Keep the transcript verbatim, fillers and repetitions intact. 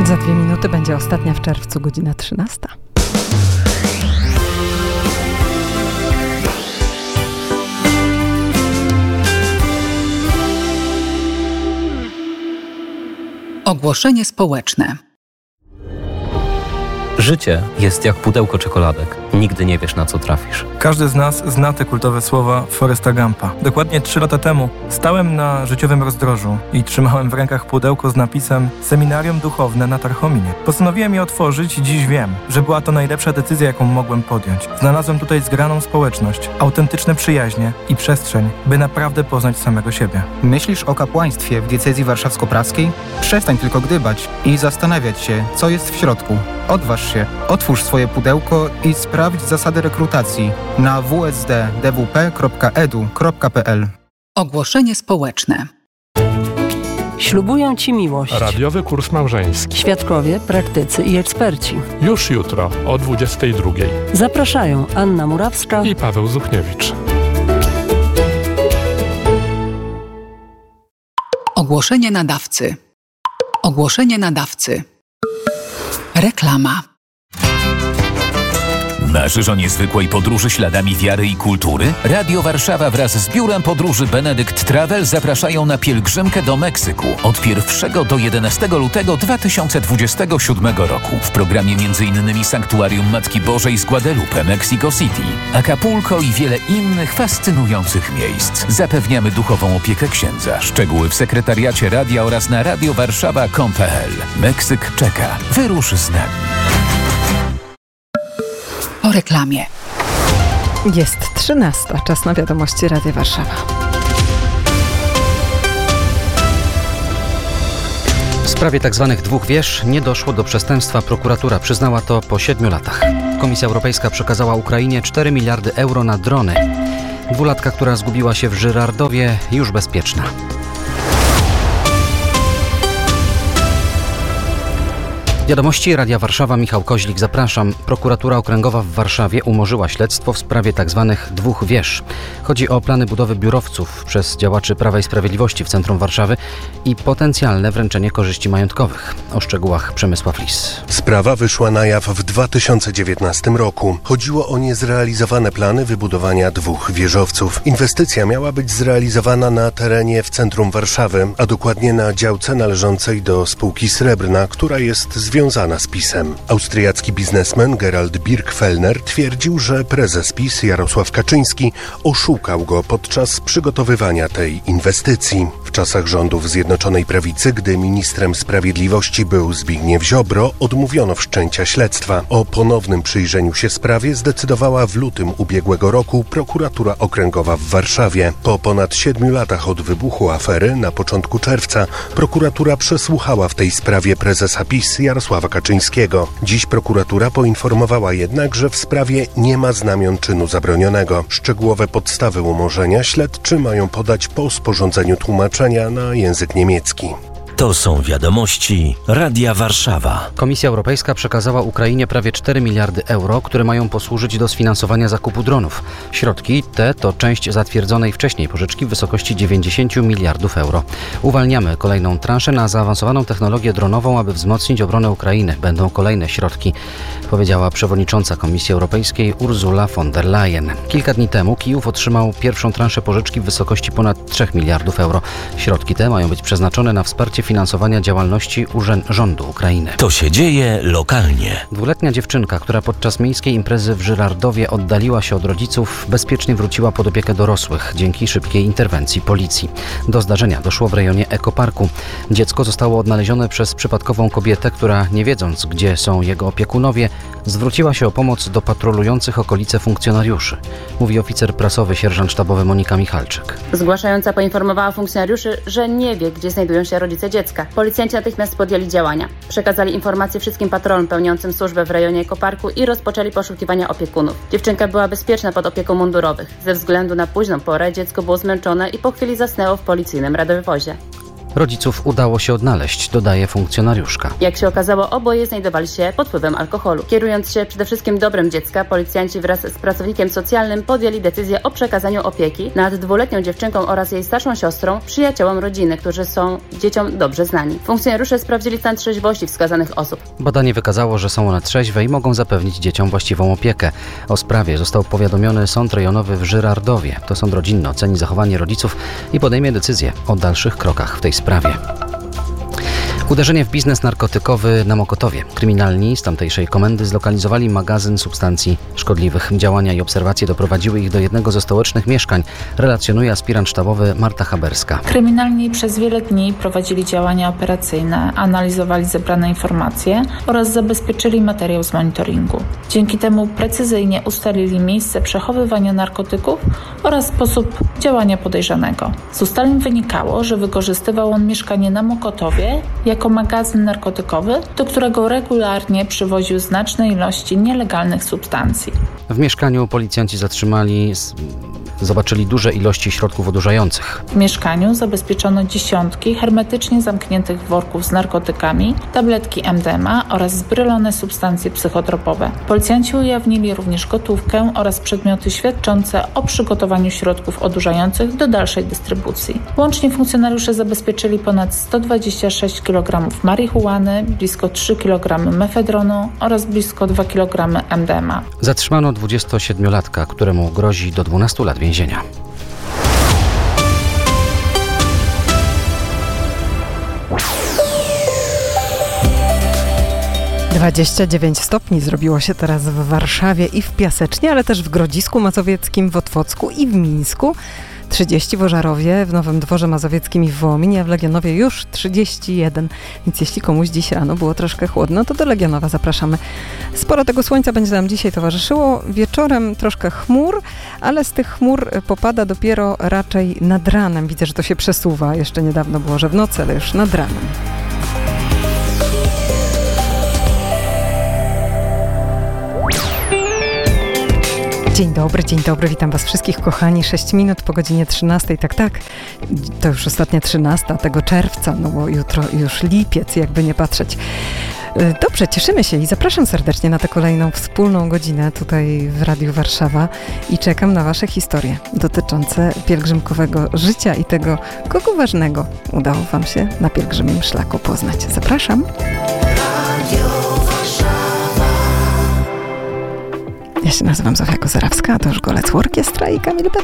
Za dwie minuty będzie ostatnia w czerwcu, godzina trzynasta. Ogłoszenie społeczne. Życie jest jak pudełko czekoladek. Nigdy nie wiesz, na co trafisz. Każdy z nas zna te kultowe słowa Forresta Gumpa. Dokładnie trzy lata temu stałem na życiowym rozdrożu i trzymałem w rękach pudełko z napisem Seminarium Duchowne na Tarchominie. Postanowiłem je otworzyć i dziś wiem, że była to najlepsza decyzja, jaką mogłem podjąć. Znalazłem tutaj zgraną społeczność, autentyczne przyjaźnie i przestrzeń, by naprawdę poznać samego siebie. Myślisz o kapłaństwie w diecezji warszawsko-praskiej? Przestań tylko gdybać i zastanawiać się, co jest w środku. Odważ się, otwórz swoje pudełko i sprawdź zasady rekrutacji na w s d d w p kropka e d u kropka p l. Ogłoszenie społeczne. Ślubują Ci miłość. Radiowy kurs małżeński. Świadkowie, praktycy i eksperci. Już jutro o dwudziestej drugiej. Zapraszają Anna Murawska i Paweł Zuchniewicz. Ogłoszenie nadawcy. Ogłoszenie nadawcy. Reklama. Marzysz o niezwykłej podróży śladami wiary i kultury? Radio Warszawa wraz z biurem podróży Benedykt Travel zapraszają na pielgrzymkę do Meksyku od pierwszego do jedenastego lutego dwa tysiące dwudziestego siódmego roku. W programie m.in. Sanktuarium Matki Bożej z Guadalupe, Mexico City, Acapulco i wiele innych fascynujących miejsc. Zapewniamy duchową opiekę księdza. Szczegóły w sekretariacie radia oraz na radiowarszawa kropka com kropka p l. Meksyk czeka. Wyrusz z nami. Po reklamie. Jest trzynasta, czas na wiadomości Radia Warszawa. W sprawie tzw. dwóch wież nie doszło do przestępstwa. Prokuratura przyznała to po siedmiu latach. Komisja Europejska przekazała Ukrainie cztery miliardy euro na drony. Dwulatka, która zgubiła się w Żyrardowie, już bezpieczna. Wiadomości Radia Warszawa, Michał Koźlik, zapraszam. Prokuratura Okręgowa w Warszawie umorzyła śledztwo w sprawie tzw. dwóch wież. Chodzi o plany budowy biurowców przez działaczy Prawa i Sprawiedliwości w centrum Warszawy i potencjalne wręczenie korzyści majątkowych. O szczegółach Przemysław Lis. Sprawa wyszła na jaw w dwa tysiące dziewiętnastym roku. Chodziło o niezrealizowane plany wybudowania dwóch wieżowców. Inwestycja miała być zrealizowana na terenie w centrum Warszawy, a dokładnie na działce należącej do spółki Srebrna, która jest związana Związana z PiS-em. Austriacki biznesmen Gerald Birkfellner twierdził, że prezes PiS Jarosław Kaczyński oszukał go podczas przygotowywania tej inwestycji. W czasach rządów Zjednoczonej Prawicy, gdy ministrem sprawiedliwości był Zbigniew Ziobro, odmówiono wszczęcia śledztwa. O ponownym przyjrzeniu się sprawie zdecydowała w lutym ubiegłego roku Prokuratura Okręgowa w Warszawie. Po ponad siedmiu latach od wybuchu afery, na początku czerwca, prokuratura przesłuchała w tej sprawie prezesa PiS Jarosława Kaczyńskiego. Dziś prokuratura poinformowała jednak, że w sprawie nie ma znamion czynu zabronionego. Szczegółowe podstawy umorzenia śledczy mają podać po sporządzeniu tłumaczenia na język niemiecki. To są wiadomości Radia Warszawa. Komisja Europejska przekazała Ukrainie prawie cztery miliardy euro, które mają posłużyć do sfinansowania zakupu dronów. Środki te to część zatwierdzonej wcześniej pożyczki w wysokości dziewięćdziesiąt miliardów euro. Uwalniamy kolejną transzę na zaawansowaną technologię dronową, aby wzmocnić obronę Ukrainy. Będą kolejne środki, powiedziała przewodnicząca Komisji Europejskiej Ursula von der Leyen. Kilka dni temu Kijów otrzymał pierwszą transzę pożyczki w wysokości ponad trzech miliardów euro. Środki te mają być przeznaczone na wsparcie finansowania działalności urzęd rządu Ukrainy. To się dzieje lokalnie. Dwuletnia dziewczynka, która podczas miejskiej imprezy w Żyrardowie oddaliła się od rodziców, bezpiecznie wróciła pod opiekę dorosłych dzięki szybkiej interwencji policji. Do zdarzenia doszło w rejonie Ekoparku. Dziecko zostało odnalezione przez przypadkową kobietę, która, nie wiedząc, gdzie są jego opiekunowie, zwróciła się o pomoc do patrolujących okolice funkcjonariuszy. Mówi oficer prasowy sierżant sztabowy Monika Michalczyk. Zgłaszająca poinformowała funkcjonariuszy, że nie wie, gdzie znajdują się rodzice dziecka. Policjanci natychmiast podjęli działania. Przekazali informacje wszystkim patrolom pełniącym służbę w rejonie Ekoparku i rozpoczęli poszukiwania opiekunów. Dziewczynka była bezpieczna pod opieką mundurowych. Ze względu na późną porę dziecko było zmęczone i po chwili zasnęło w policyjnym radiowozie. Rodziców udało się odnaleźć, dodaje funkcjonariuszka. Jak się okazało, oboje znajdowali się pod wpływem alkoholu. Kierując się przede wszystkim dobrem dziecka, policjanci wraz z pracownikiem socjalnym podjęli decyzję o przekazaniu opieki nad dwuletnią dziewczynką oraz jej starszą siostrą przyjaciołom rodziny, którzy są dzieciom dobrze znani. Funkcjonariusze sprawdzili stan trzeźwości wskazanych osób. Badanie wykazało, że są one trzeźwe i mogą zapewnić dzieciom właściwą opiekę. O sprawie został powiadomiony Sąd Rejonowy w Żyrardowie. To sąd rodzinny oceni zachowanie rodziców i podejmie decyzję o dalszych krokach w tej sprawie. Uderzenie w biznes narkotykowy na Mokotowie. Kryminalni z tamtejszej komendy zlokalizowali magazyn substancji szkodliwych. Działania i obserwacje doprowadziły ich do jednego ze stołecznych mieszkań, relacjonuje aspirant sztabowy Marta Haberska. Kryminalni przez wiele dni prowadzili działania operacyjne, analizowali zebrane informacje oraz zabezpieczyli materiał z monitoringu. Dzięki temu precyzyjnie ustalili miejsce przechowywania narkotyków oraz sposób działania podejrzanego. Z ustaleń wynikało, że wykorzystywał on mieszkanie na Mokotowie jako magazyn narkotykowy, do którego regularnie przywoził znaczne ilości nielegalnych substancji. W mieszkaniu policjanci zatrzymali, zobaczyli duże ilości środków odurzających. W mieszkaniu zabezpieczono dziesiątki hermetycznie zamkniętych worków z narkotykami, tabletki M D M A oraz zbrylone substancje psychotropowe. Policjanci ujawnili również gotówkę oraz przedmioty świadczące o przygotowaniu środków odurzających do dalszej dystrybucji. Łącznie funkcjonariusze zabezpieczyli ponad sto dwadzieścia sześć kilogramów marihuany, blisko trzy kilogramy mefedronu oraz blisko dwa kilogramy M D M A. Zatrzymano dwudziestosiedmiolatka, któremu grozi do dwunastu lat więzienia. dwadzieścia dziewięć stopni zrobiło się teraz w Warszawie i w Piasecznie, ale też w Grodzisku Mazowieckim, w Otwocku i w Mińsku. trzydzieści w Ożarowie, w Nowym Dworze Mazowieckim i w Wołominie, a w Legionowie już trzydzieści jeden. Więc jeśli komuś dziś rano było troszkę chłodno, to do Legionowa zapraszamy. Sporo tego słońca będzie nam dzisiaj towarzyszyło. Wieczorem troszkę chmur, ale z tych chmur popada dopiero raczej nad ranem. Widzę, że to się przesuwa. Jeszcze niedawno było, że w nocy, ale już nad ranem. Dzień dobry, dzień dobry, witam was wszystkich kochani, sześć minut po godzinie trzynastej, tak, tak, to już ostatnia trzynasta tego czerwca, no bo jutro już lipiec, jakby nie patrzeć. Dobrze, cieszymy się i zapraszam serdecznie na tę kolejną wspólną godzinę tutaj w Radiu Warszawa i czekam na wasze historie dotyczące pielgrzymkowego życia i tego, kogo ważnego udało wam się na pielgrzymim szlaku poznać. Zapraszam. Ja się nazywam Zofia Kozerawska, a to już Golec Orkiestra i Kamil Beck.